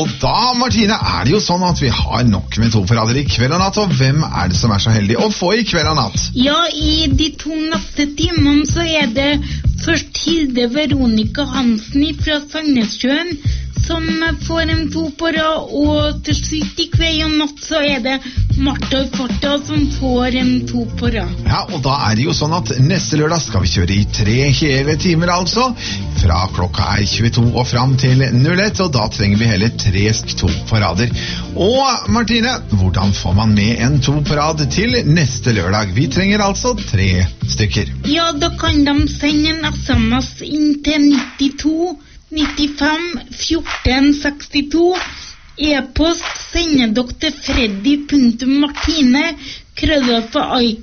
Og da, Martine, er det jo sånn at vi har nok med 2 på rad i Kveld og Natt, og hvem er det som er så heldig å få i Kveld og Natt? Ja, i de 2 neste timene så er det først Hilde Veronica Hansen fra Sandnessjøen som får en 2 på rad, og til slutt i Kveld og Natt så er det Martha i farta som får en 2 på rad. Ja, og da er det jo sånn at neste lørdag skal vi kjøre i 3 hele timer altså, fra klokka er 22 og fram til 01, og da trenger vi hele 3 2 på rader. Og Martine, hvordan får man med en 2 på rad til neste lørdag? Vi trenger altså 3 stykker. Ja, da kan de sende en SMS inn til 92 95 14 62. E-post sender dere til freddy.martine